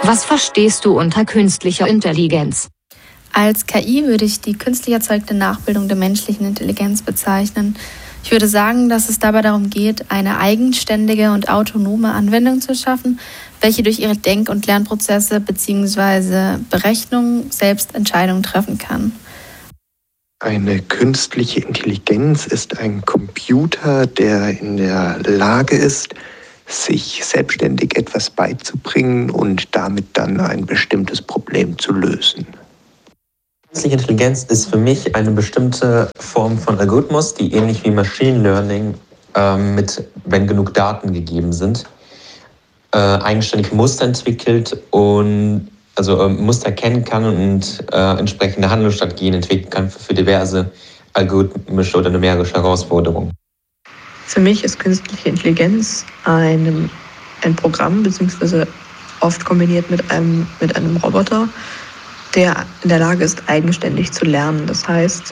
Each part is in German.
Was verstehst du unter künstlicher Intelligenz? Als KI würde ich die künstlich erzeugte Nachbildung der menschlichen Intelligenz bezeichnen. Ich würde sagen, dass es dabei darum geht, eine eigenständige und autonome Anwendung zu schaffen, welche durch ihre Denk- und Lernprozesse bzw. Berechnungen selbst Entscheidungen treffen kann. Eine künstliche Intelligenz ist ein Computer, der in der Lage ist, sich selbstständig etwas beizubringen und damit dann ein bestimmtes Problem zu lösen. Künstliche Intelligenz ist für mich eine bestimmte Form von Algorithmus, die ähnlich wie Machine Learning wenn genug Daten gegeben sind, eigenständig Muster entwickelt und Muster erkennen kann und entsprechende Handlungsstrategien entwickeln kann für diverse algorithmische oder numerische Herausforderungen. Für mich ist künstliche Intelligenz ein Programm, beziehungsweise oft kombiniert mit einem Roboter, der in der Lage ist, eigenständig zu lernen. Das heißt,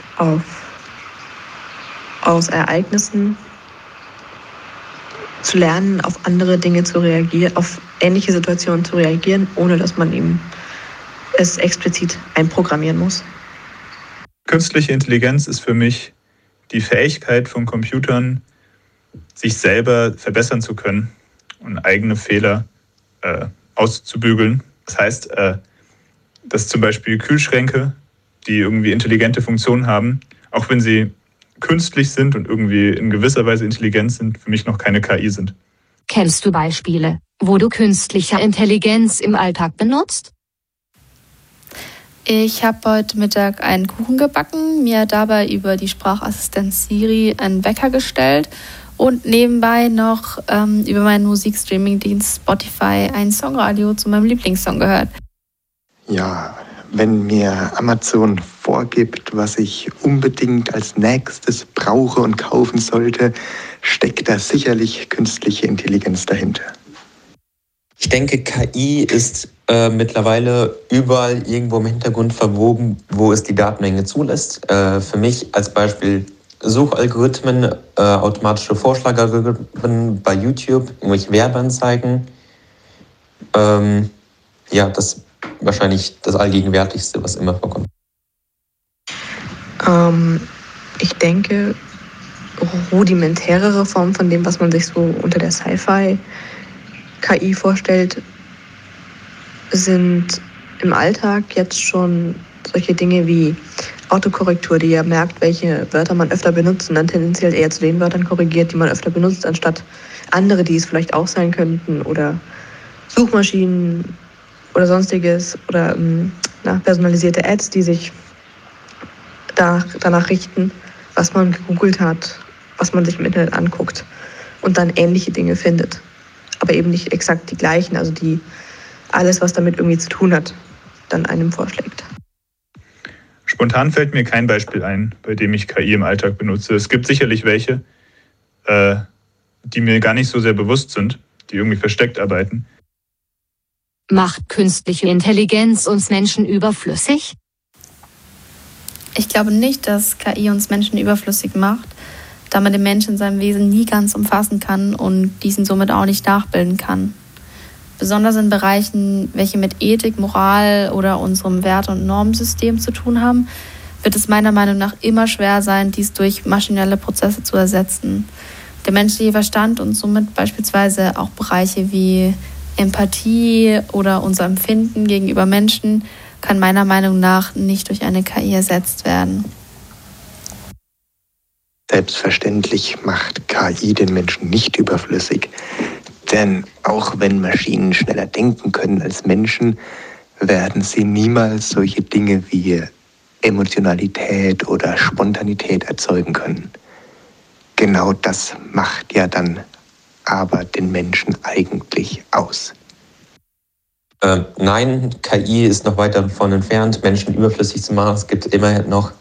aus Ereignissen zu lernen, auf andere Dinge zu reagieren, auf ähnliche Situationen zu reagieren, ohne dass man ihm es explizit einprogrammieren muss. Künstliche Intelligenz ist für mich die Fähigkeit von Computern, sich selber verbessern zu können und eigene Fehler auszubügeln. Das heißt, dass zum Beispiel Kühlschränke, die irgendwie intelligente Funktionen haben, auch wenn sie künstlich sind und irgendwie in gewisser Weise intelligent sind, für mich noch keine KI sind. Kennst du Beispiele, wo du künstliche Intelligenz im Alltag benutzt? Ich habe heute Mittag einen Kuchen gebacken, mir dabei über die Sprachassistenz Siri einen Wecker gestellt und nebenbei noch über meinen Musikstreaming-Dienst Spotify ein Songradio zu meinem Lieblingssong gehört. Ja, wenn mir Amazon vorgibt, was ich unbedingt als nächstes brauche und kaufen sollte, steckt da sicherlich künstliche Intelligenz dahinter. Ich denke, KI ist mittlerweile überall irgendwo im Hintergrund verwoben, wo es die Datenmenge zulässt. Für mich als Beispiel Suchalgorithmen, automatische Vorschlagalgorithmen bei YouTube, irgendwelche Werbeanzeigen. Das ist wahrscheinlich das Allgegenwärtigste, was immer vorkommt. Ich denke, rudimentärere Formen von dem, was man sich so unter der Sci-Fi-KI vorstellt, sind im Alltag jetzt schon solche Dinge wie Autokorrektur, die ja merkt, welche Wörter man öfter benutzt und dann tendenziell eher zu den Wörtern korrigiert, die man öfter benutzt, anstatt andere, die es vielleicht auch sein könnten, oder Suchmaschinen oder sonstiges oder personalisierte Ads, die sich danach richten, was man gegoogelt hat, was man sich im Internet anguckt und dann ähnliche Dinge findet, aber eben nicht exakt die gleichen, also die alles, was damit irgendwie zu tun hat, dann einem vorschlägt. Spontan fällt mir kein Beispiel ein, bei dem ich KI im Alltag benutze. Es gibt sicherlich welche, die mir gar nicht so sehr bewusst sind, die irgendwie versteckt arbeiten. Macht künstliche Intelligenz uns Menschen überflüssig? Ich glaube nicht, dass KI uns Menschen überflüssig macht, da man den Menschen in seinem Wesen nie ganz umfassen kann und diesen somit auch nicht nachbilden kann. Besonders in Bereichen, welche mit Ethik, Moral oder unserem Werte- und Normensystem zu tun haben, wird es meiner Meinung nach immer schwer sein, dies durch maschinelle Prozesse zu ersetzen. Der menschliche Verstand und somit beispielsweise auch Bereiche wie Empathie oder unser Empfinden gegenüber Menschen kann meiner Meinung nach nicht durch eine KI ersetzt werden. Selbstverständlich macht KI den Menschen nicht überflüssig. Denn auch wenn Maschinen schneller denken können als Menschen, werden sie niemals solche Dinge wie Emotionalität oder Spontanität erzeugen können. Genau das macht ja dann aber den Menschen eigentlich aus. Nein, KI ist noch weit davon entfernt, Menschen überflüssig zu machen. Es gibt immerhin noch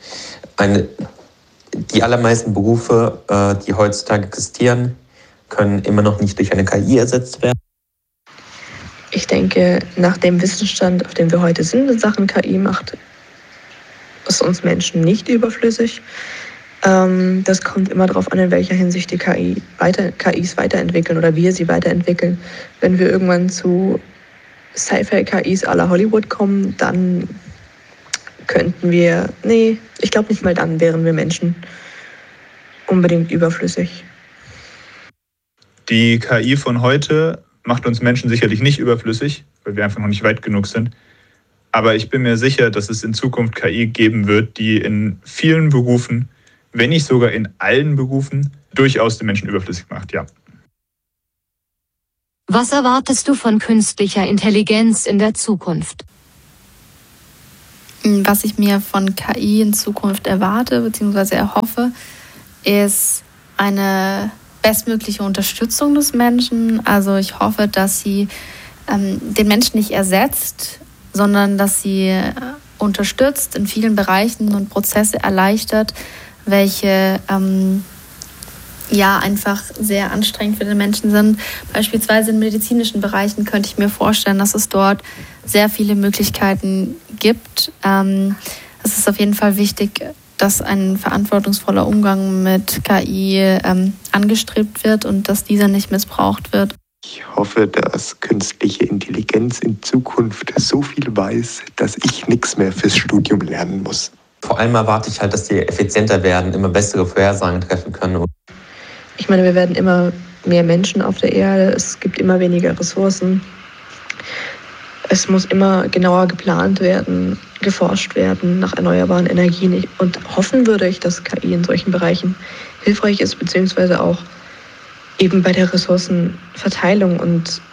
die allermeisten Berufe, die heutzutage existieren, können immer noch nicht durch eine KI ersetzt werden. Ich denke, nach dem Wissensstand, auf dem wir heute sind in Sachen KI, macht es uns Menschen nicht überflüssig. Das kommt immer darauf an, in welcher Hinsicht die KIs weiterentwickeln oder wir sie weiterentwickeln. Wenn wir irgendwann zu Sci-Fi-KIs à la Hollywood kommen, dann ich glaube nicht mal dann wären wir Menschen unbedingt überflüssig. Die KI von heute macht uns Menschen sicherlich nicht überflüssig, weil wir einfach noch nicht weit genug sind. Aber ich bin mir sicher, dass es in Zukunft KI geben wird, die in vielen Berufen, wenn nicht sogar in allen Berufen, durchaus den Menschen überflüssig macht, ja. Was erwartest du von künstlicher Intelligenz in der Zukunft? Was ich mir von KI in Zukunft erwarte bzw. erhoffe, ist eine bestmögliche Unterstützung des Menschen. Also ich hoffe, dass sie den Menschen nicht ersetzt, sondern dass sie unterstützt in vielen Bereichen und Prozesse erleichtert, welche einfach sehr anstrengend für den Menschen sind. Beispielsweise in medizinischen Bereichen könnte ich mir vorstellen, dass es dort sehr viele Möglichkeiten gibt. Es ist auf jeden Fall wichtig, dass ein verantwortungsvoller Umgang mit KI angestrebt wird und dass dieser nicht missbraucht wird. Ich hoffe, dass künstliche Intelligenz in Zukunft so viel weiß, dass ich nichts mehr fürs Studium lernen muss. Vor allem erwarte ich halt, dass die effizienter werden, immer bessere Vorhersagen treffen können. Ich meine, wir werden immer mehr Menschen auf der Erde, es gibt immer weniger Ressourcen. Es muss immer genauer geplant werden, geforscht werden nach erneuerbaren Energien. Und hoffen würde ich, dass KI in solchen Bereichen hilfreich ist, beziehungsweise auch eben bei der Ressourcenverteilung und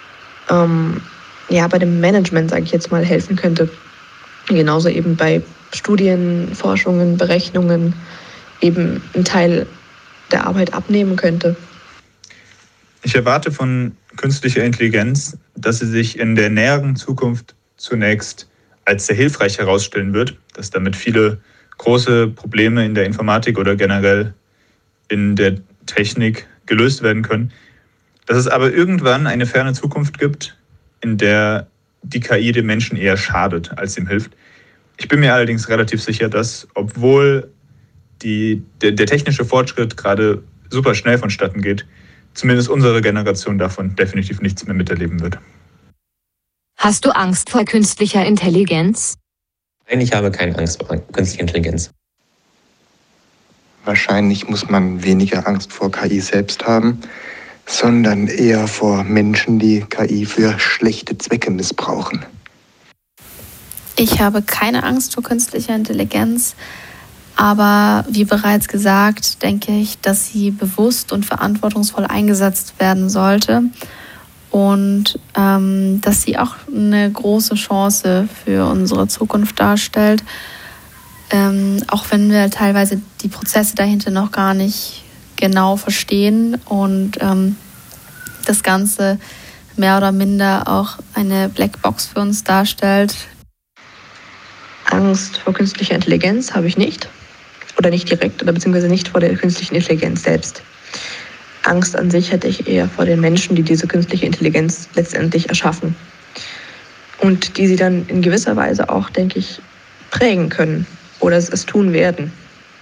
bei dem Management, sage ich jetzt mal, helfen könnte. Genauso eben bei Studien, Forschungen, Berechnungen eben einen Teil der Arbeit abnehmen könnte. Ich erwarte von künstlicher Intelligenz, dass sie sich in der näheren Zukunft zunächst als sehr hilfreich herausstellen wird, dass damit viele große Probleme in der Informatik oder generell in der Technik gelöst werden können. Dass es aber irgendwann eine ferne Zukunft gibt, in der die KI dem Menschen eher schadet, als ihm hilft. Ich bin mir allerdings relativ sicher, dass, obwohl der technische Fortschritt gerade super schnell vonstatten geht, zumindest unsere Generation davon definitiv nichts mehr miterleben wird. Hast du Angst vor künstlicher Intelligenz? Nein, ich habe keine Angst vor künstlicher Intelligenz. Wahrscheinlich muss man weniger Angst vor KI selbst haben, sondern eher vor Menschen, die KI für schlechte Zwecke missbrauchen. Ich habe keine Angst vor künstlicher Intelligenz, aber wie bereits gesagt, denke ich, dass sie bewusst und verantwortungsvoll eingesetzt werden sollte und dass sie auch eine große Chance für unsere Zukunft darstellt, auch wenn wir teilweise die Prozesse dahinter noch gar nicht genau verstehen und das Ganze mehr oder minder auch eine Blackbox für uns darstellt. Angst vor künstlicher Intelligenz habe ich nicht. Oder nicht direkt, oder beziehungsweise nicht vor der künstlichen Intelligenz selbst. Angst an sich hätte ich eher vor den Menschen, die diese künstliche Intelligenz letztendlich erschaffen. Und die sie dann in gewisser Weise auch, denke ich, prägen können oder es tun werden.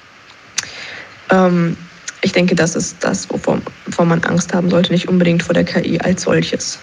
Ich denke, das ist das, wovor man Angst haben sollte, nicht unbedingt vor der KI als solches.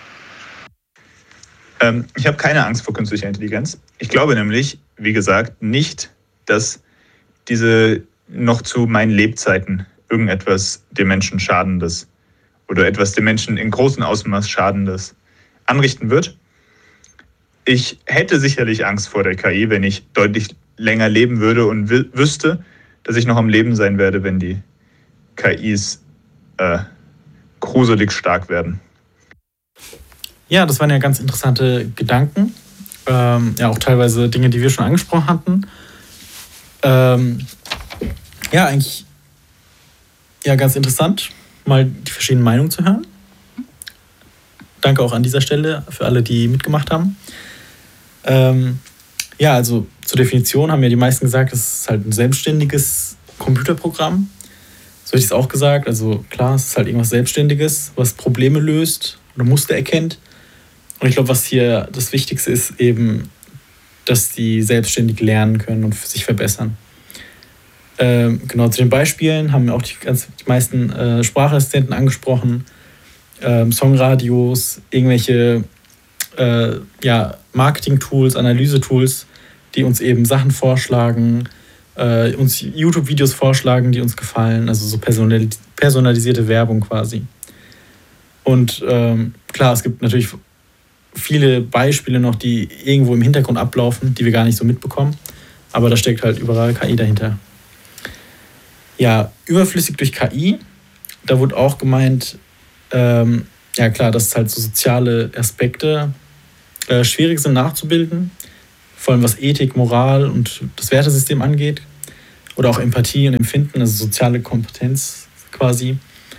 Ich habe keine Angst vor künstlicher Intelligenz. Ich glaube nämlich, wie gesagt, nicht, dass diese noch zu meinen Lebzeiten irgendetwas dem Menschen Schadendes oder etwas dem Menschen in großem Ausmaß Schadendes anrichten wird. Ich hätte sicherlich Angst vor der KI, wenn ich deutlich länger leben würde und wüsste, dass ich noch am Leben sein werde, wenn die KIs gruselig stark werden. Ja, das waren ja ganz interessante Gedanken. Auch teilweise Dinge, die wir schon angesprochen hatten. Eigentlich ganz interessant, mal die verschiedenen Meinungen zu hören. Danke auch an dieser Stelle für alle, die mitgemacht haben. Also zur Definition haben ja die meisten gesagt, es ist halt ein selbstständiges Computerprogramm. So hätte ich es auch gesagt. Also klar, es ist halt irgendwas Selbstständiges, was Probleme löst oder Muster erkennt. Und ich glaube, was hier das Wichtigste ist, eben, dass die selbstständig lernen können und sich verbessern. Zu den Beispielen haben auch die meisten Sprachassistenten angesprochen, Songradios, irgendwelche Marketing-Tools, Analyse-Tools, die uns eben Sachen vorschlagen, uns YouTube-Videos vorschlagen, die uns gefallen, also so personalisierte Werbung quasi. Und klar, es gibt natürlich viele Beispiele noch, die irgendwo im Hintergrund ablaufen, die wir gar nicht so mitbekommen, aber da steckt halt überall KI dahinter. Ja, überflüssig durch KI, da wurde auch gemeint, dass es halt so soziale Aspekte schwierig sind nachzubilden, vor allem was Ethik, Moral und das Wertesystem angeht oder auch Empathie und Empfinden, also soziale Kompetenz quasi.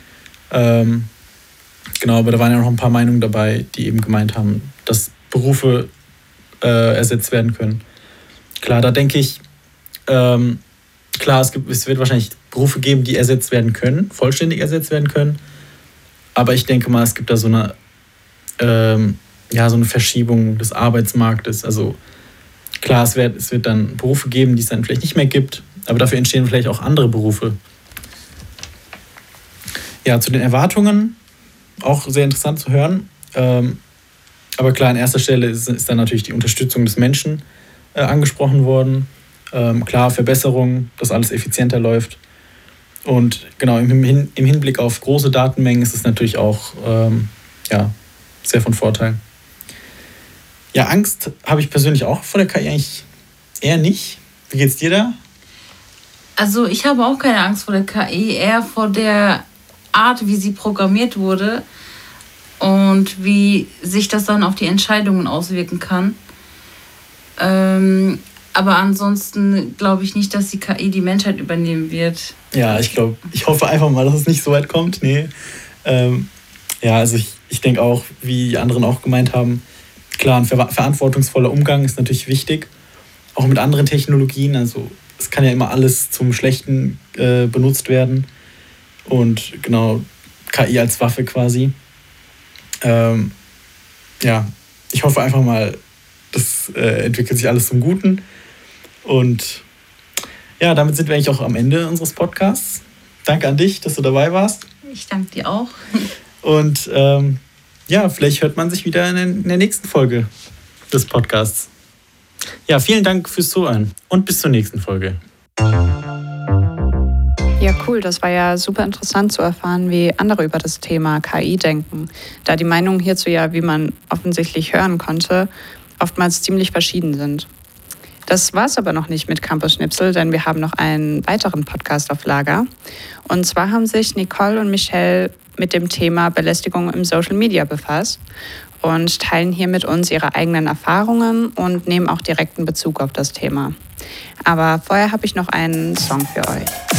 Aber da waren ja noch ein paar Meinungen dabei, die eben gemeint haben, dass Berufe ersetzt werden können. Klar, da denke ich, es wird wahrscheinlich Berufe geben, die ersetzt werden können, vollständig ersetzt werden können. Aber ich denke mal, es gibt da so eine Verschiebung des Arbeitsmarktes. Also klar, es wird dann Berufe geben, die es dann vielleicht nicht mehr gibt, aber dafür entstehen vielleicht auch andere Berufe. Ja, zu den Erwartungen auch sehr interessant zu hören. Aber klar, an erster Stelle ist dann natürlich die Unterstützung des Menschen angesprochen worden. Klar, Verbesserung, dass alles effizienter läuft. Und genau, im Hinblick auf große Datenmengen ist es natürlich auch sehr von Vorteil. Ja, Angst habe ich persönlich auch vor der KI eigentlich eher nicht. Wie geht's dir da? Also ich habe auch keine Angst vor der KI, eher vor der Art, wie sie programmiert wurde und wie sich das dann auf die Entscheidungen auswirken kann. Aber ansonsten glaube ich nicht, dass die KI die Menschheit übernehmen wird. Ja, ich hoffe einfach mal, dass es nicht so weit kommt. Nee. Also ich denke auch, wie die anderen auch gemeint haben, klar, ein verantwortungsvoller Umgang ist natürlich wichtig. Auch mit anderen Technologien. Also es kann ja immer alles zum Schlechten benutzt werden. Und genau, KI als Waffe quasi. Ich hoffe einfach mal, das entwickelt sich alles zum Guten. Und ja, damit sind wir eigentlich auch am Ende unseres Podcasts. Danke an dich, dass du dabei warst. Ich danke dir auch. Und vielleicht hört man sich wieder in der nächsten Folge des Podcasts. Ja, vielen Dank fürs Zuhören und bis zur nächsten Folge. Ja, cool. Das war ja super interessant zu erfahren, wie andere über das Thema KI denken. Da die Meinungen hierzu ja, wie man offensichtlich hören konnte, oftmals ziemlich verschieden sind. Das war's aber noch nicht mit Campus Schnipsel, denn wir haben noch einen weiteren Podcast auf Lager. Und zwar haben sich Nicole und Michelle mit dem Thema Belästigung im Social Media befasst und teilen hier mit uns ihre eigenen Erfahrungen und nehmen auch direkten Bezug auf das Thema. Aber vorher habe ich noch einen Song für euch.